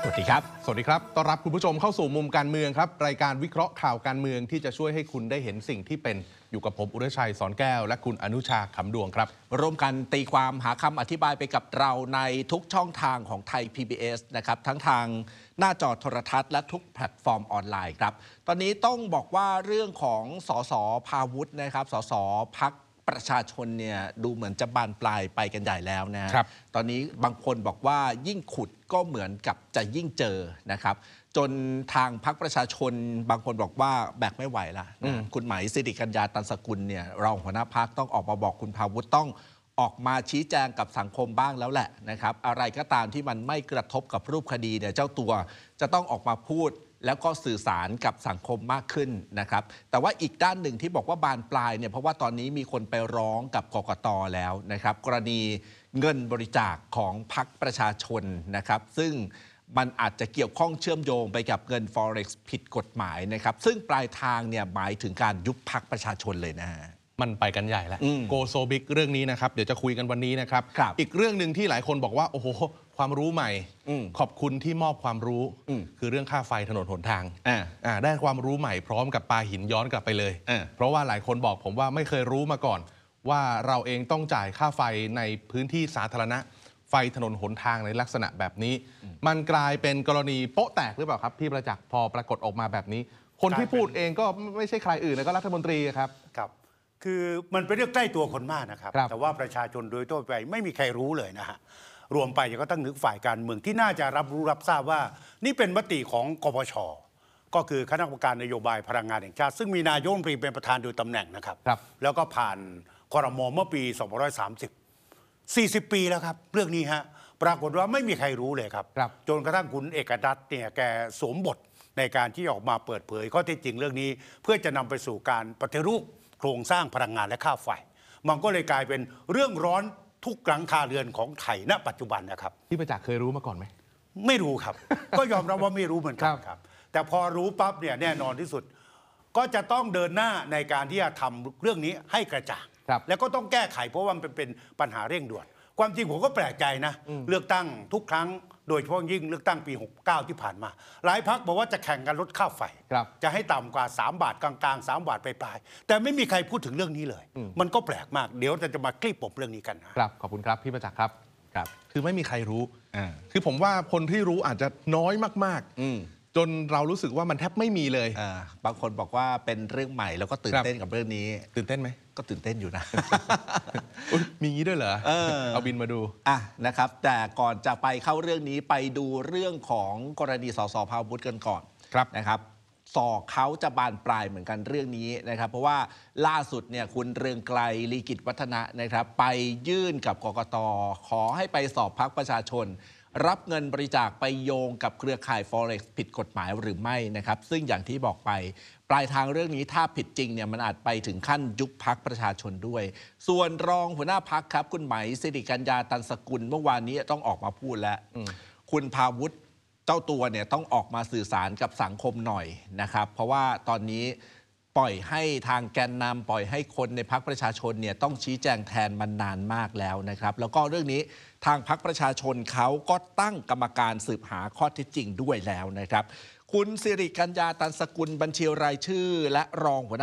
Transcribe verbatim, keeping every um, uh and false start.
วัสดีครับสวัสดีครับต้อนรับคุณผู้ชมเข้าสู่มุมการเมืองครับรายการวิเคราะห์ข่าวการเมืองที่จะช่วยให้คุณได้เห็นสิ่งที่เป็นอยู่กับผมอุรชัยสอนแก้วและคุณอนุชาขำดวงครับร่วมกันตีความหาคำอธิบายไปกับเราในทุกช่องทางของไทย พี บี เอส นะครับทั้งทางหน้าจอโทรทัศน์และทุกแพลตฟอร์มออนไลน์ครับตอนนี้ต้องบอกว่าเรื่องของสสพาวุฒินะครับสสพรรคประชาชนเนี่ยดูเหมือนจะบานปลายไปกันใหญ่แล้วนะครับตอนนี้บางคนบอกว่ายิ่งขุดก็เหมือนกับจะยิ่งเจอนะครับจนทางพรรคประชาชนบางคนบอกว่าแบกไม่ไหวละนะคุณไหมสิริกัญญาตันสกุลเนี่ยรองหัวหน้าพรรคต้องออกมาบอกคุณพาวุฒิต้องออกมาชี้แจงกับสังคมบ้างแล้วแหละนะครับอะไรก็ตามที่มันไม่กระทบกับรูปคดีเนี่ยเจ้าตัวจะต้องออกมาพูดแล้วก็สื่อสารกับสังคมมากขึ้นนะครับแต่ว่าอีกด้านหนึ่งที่บอกว่าบานปลายเนี่ยเพราะว่าตอนนี้มีคนไปร้องกับกกต.แล้วนะครับกรณีเงินบริจาคของพรรคประชาชนนะครับซึ่งมันอาจจะเกี่ยวข้องเชื่อมโยงไปกับเงิน Forex ผิดกฎหมายนะครับซึ่งปลายทางเนี่ยหมายถึงการยุบพรรคประชาชนเลยนะมันไปกันใหญ่แล้วโกโซบิกเรื่องนี้นะครับเดี๋ยวจะคุยกันวันนี้นะครับอีกเรื่องหนึ่งที่หลายคนบอกว่าโอ้โหความรู้ใหม่ขอบคุณที่มอบความรู้คือเรื่องค่าไฟถนนหนทางได้ความรู้ใหม่พร้อมกับปาหินย้อนกลับไปเลยเพราะว่าหลายคนบอกผมว่าไม่เคยรู้มาก่อนว่าเราเองต้องจ่ายค่าไฟในพื้นที่สาธารณะไฟถนนหนทางในลักษณะแบบนี้มันกลายเป็นกรณีโป๊ะแตกหรือเปล่าครับพี่ประจักษ์พอปรากฏออกมาแบบนี้คนที่พูดเองก็ไม่ใช่ใครอื่นแล้วก็รัฐมนตรีครับครับคือมันเป็นเรื่องใกล้ตัวคนมากนะครับแต่ว่าประชาชนโดยทั่วไปไม่มีใครรู้เลยนะฮะรวมไปก็ต้องนึกฝ่ายการเมืองที่น่าจะรับรู้รับทราบว่านี่เป็นมติของกปช.ก็คือคณะกรรมการนโยบายพลังงานแห่งชาติซึ่งมีนายกรัฐมนตรีเป็นประธานโดยตำแหน่งนะครับแล้วก็ผ่านครม.เมื่อปีสองพันห้าร้อยสามสิบ สี่สิบปีแล้วครับเรื่องนี้ฮะปรากฏว่าไม่มีใครรู้เลยครับจนกระทั่งคุณเอกนัทเนี่ยแกสวมบทในการที่ออกมาเปิดเผยข้อเท็จจริงเรื่องนี้เพื่อจะนำไปสู่การปฏิรูปโครงสร้างพลังงานและค่าไฟมันก็เลยกลายเป็นเรื่องร้อนทุกหลังคาเรือนของไทยณปัจจุบันนะครับพี่ประจักษ์เคยรู้มาก่อนไหมไม่รู้ครับ ก็ยอมรับว่าไม่รู้เหมือนกันครับแต่พอรู้ปั๊บเนี่ยแน่นอนที่สุดก็จะต้องเดินหน้าในการที่จะทำเรื่องนี้ให้กระจ่างแล้วก็ต้องแก้ไขเพราะว่ามันเป็นปัญหาเร่งด่วนความจริงผมก็แปลกใจนะเลือกตั้งทุกครั้งโดยเฉพาะยิ่งเลือกตั้งปีหกเก้าที่ผ่านมาหลายพรรคบอกว่าจะแข่งกันลดค่าไฟจะให้ต่ำกว่าสามบาทกลางๆสามบาทปลายๆแต่ไม่มีใครพูดถึงเรื่องนี้เลยมันก็แปลกมากเดี๋ยวจะจะมาคลี่ปมเรื่องนี้กันครับขอบคุณครับพี่ประจักษ์ครับครับคือไม่มีใครรู้คือผมว่าคนที่รู้อาจจะน้อยมากๆจนเรารู้สึกว่ามันแทบไม่มีเลยบางคนบอกว่าเป็นเรื่องใหม่แล้วก็ตื่นเต้นกับเรื่องนี้ตื่นเต้นไหมก็ตื่นเต้นอยู่นะมีงี้ด้วยเหรอเออเอาบินมาดูอ่ะนะครับแต่ก่อนจะไปเข้าเรื่องนี้ไปดูเรื่องของกรณีสสพาวุฒิกันก่อนนะครับสอกเขาจะบานปลายเหมือนกันเรื่องนี้นะครับเพราะว่าล่าสุดเนี่ยคุณเรืองไกรลีกิจวัฒนะนะครับไปยื่นกับกกต.ขอให้ไปสอบพรรคประชาชนรับเงินบริจาคไปโยงกับเครือข่าย Forex ผิดกฎหมายหรือไม่นะครับซึ่งอย่างที่บอกไปปลายทางเรื่องนี้ถ้าผิดจริงเนี่ยมันอาจไปถึงขั้นยุบพรรคประชาชนด้วยส่วนรองหัวหน้าพรรคครับคุณไหมสิริกัญญาตันสกุลเมื่อวานนี้ต้องออกมาพูดแล้วคุณพาวุฒิเจ้าตัวเนี่ยต้องออกมาสื่อสารกับสังคมหน่อยนะครับเพราะว่าตอนนี้ปล่อยให้ทางแกนนำปล่อยให้คนในพรรคประชาชนเนี่ยต้องชี้แจงแทนมันนานมากแล้วนะครับแล้วก็เรื่องนี้ทางพรรคประชาชนเขาก็ตั้งกรรมการสืบหาข้อเท็จจริงด้วยแล้วนะครับคุณสิริกัญญาตันสกุลบัญชีรายชื่อและรองหัวหน้า